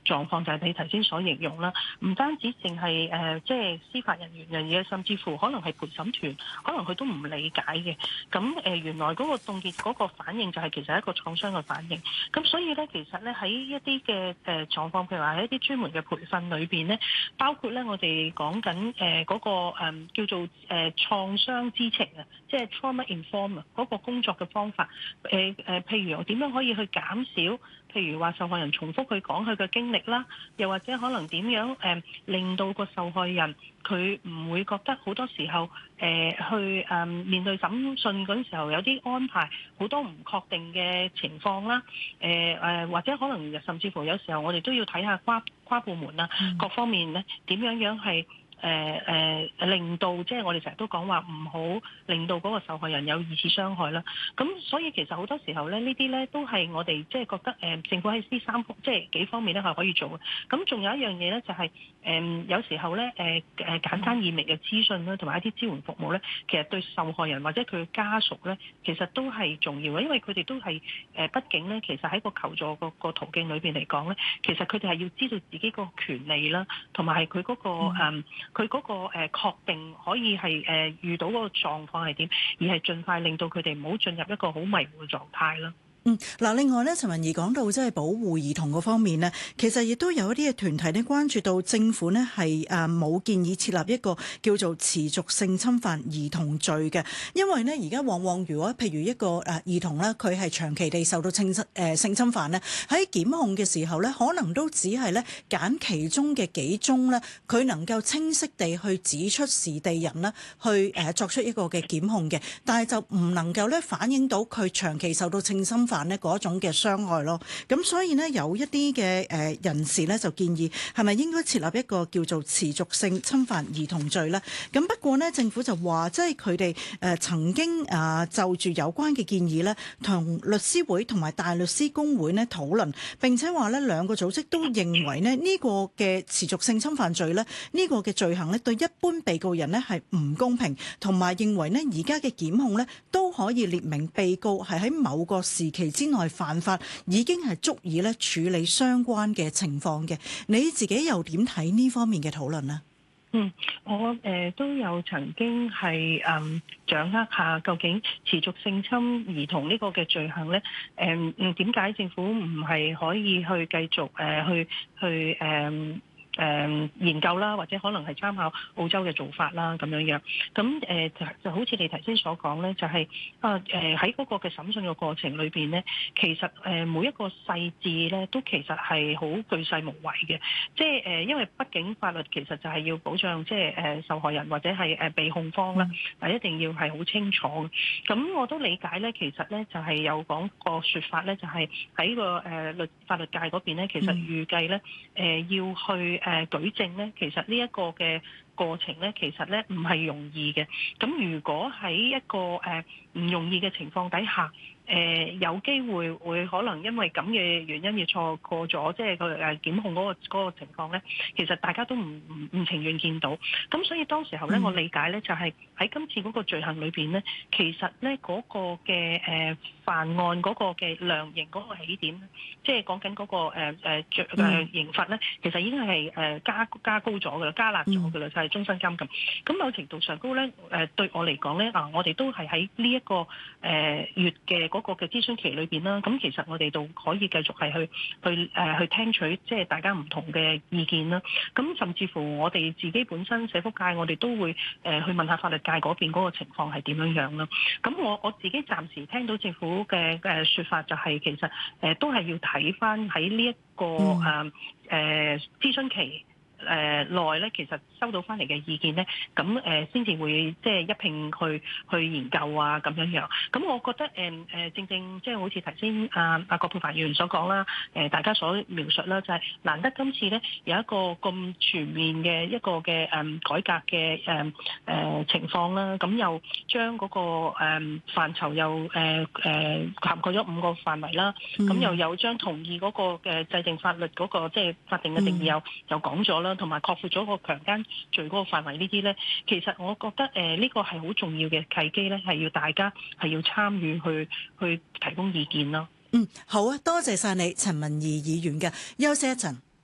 狀況，就係你頭先所形容啦。唔單止淨係即係司法人員嘅嘢，甚至乎可能係陪審團，可能佢都唔理解嘅。咁原來嗰個凍結嗰個反應就係其實係一個創傷嘅反應。咁所以咧，其實咧喺一啲嘅狀況，譬如話喺一啲專門嘅培訓裏邊咧，包括咧我哋講緊嗰個叫做創傷知情啊，即係 trauma inform 嗰個工作嘅方法。譬如點樣可以去減少，譬如話受害人重複去講佢嘅經歷啦，又或者可能點樣令到個受害人佢唔會覺得好多時候去面對審訊嗰陣時候有啲安排好多唔確定嘅情況啦，或者可能甚至乎有時候我哋都要睇下跨部門啊各方面咧點樣係令到即係我哋成日都講話唔好令到嗰個受害人有二次傷害啦。咁所以其實好多時候咧，呢啲咧都係我哋即係覺得政府喺呢即係幾方面咧係可以做嘅。咁仲有一樣嘢咧就係有時候咧簡單易明嘅資訊啦，同埋一啲支援服務咧，其實對受害人或者佢嘅家屬咧，其實都係重要嘅，因為佢哋都係畢竟咧，其實喺個求助個途徑裏邊嚟講咧，其實佢哋係要知道自己個權利啦，同埋佢嗰個佢嗰個確定可以係遇到嗰個狀況係點，而係盡快令到佢哋唔好進入一個好迷糊嘅狀態啦。 嗱，另外咧，陳文儀講到即係保護兒童嗰方面呢，其實亦都有一啲嘅團體咧關注到政府呢係冇建議設立一個叫做持續性侵犯兒童罪嘅，因為呢而家往往如果譬如一個兒童呢，佢係長期地受到性侵犯呢，喺檢控嘅時候呢，可能都只係呢揀其中嘅幾宗呢，佢能夠清晰地去指出是地人呢，去作出一個嘅檢控嘅，但係就唔能夠呢反映到佢長期受到性侵犯呢嗰種嘅傷害咯，咁所以呢，有一啲嘅人士呢，就建議係咪應該設立一個叫做持續性侵犯兒童罪呢？咁不過呢，政府就話即係佢哋曾經就住有關嘅建議呢，同律師會同埋大律師公會呢討論，並且話呢兩個組織都認為呢呢個嘅持續性侵犯罪呢，呢個嘅罪行呢對一般被告人呢係唔公平，同埋認為呢而家嘅檢控呢都可以列明被告係喺某個時期之內犯法，已經係足以咧處理相關嘅情況嘅。你自己又點睇呢方面嘅討論呢？ 我都有曾經係掌握下究竟持續性侵兒童呢個嘅罪行咧，點解政府唔係可以去繼續去研究啦，或者可能係參考澳洲嘅做法啦，咁樣。咁就好似你頭先所講咧，就係喺嗰個嘅審訊嘅過程裏邊咧，其實每一個細節咧都其實係好巨細無遺嘅。即係因為畢竟法律其實就係要保障即係受害人或者係被控方啦，一定要係好清楚嘅。咁我都理解咧，其實咧就係有講個説法咧，就係喺個法律界嗰邊咧，其實預計咧要去舉證咧，其實呢一個嘅過程咧，其實咧唔係容易嘅。咁如果喺一個唔容易嘅情況底下，有機會可能因為咁嘅原因而錯過咗，即係個檢控嗰個情況咧，其實大家都唔情願見到。咁所以當時候咧，我理解咧就係喺今次嗰個罪行裏邊咧，其實咧嗰個嘅犯案嗰個嘅量刑嗰個起點，即係講緊嗰個刑罰咧，其實已經係加高咗㗎啦，加辣咗㗎啦，就係終身監禁。咁某程度上高咧，對我嚟講咧，我哋都係喺呢一個月嘅嗰個嘅諮詢期裏邊啦。咁其實我哋都可以繼續係去聽取即係大家唔同嘅意見啦。咁甚至乎我哋自己本身社福界，我哋都會去問下法律界嗰邊嗰個情況係點樣樣啦。咁我自己暫時聽到政府嘅説法就係其實都係要睇翻喺呢一個諮詢期內咧，其實收到翻嚟嘅意見咧，咁先至會即係一併去研究啊咁樣。咁我覺得正即係好似頭先葛珮帆議員所講啦，大家所描述啦，就係難得今次咧有一個咁全面嘅一個嘅改革嘅情況啦，咁又將嗰個範疇又涵蓋咗5個範圍啦，咁又有將同意嗰個嘅制定法律嗰個即係法定嘅定義又講咗啦，同埋擴闊咗個強姦罪嗰個範圍呢啲咧，其實我覺得呢個係好重要嘅契機咧，係要大家係要參與去提供意見咯。 好啊，多謝晒你，陳文儀議員嘅，休息一陣。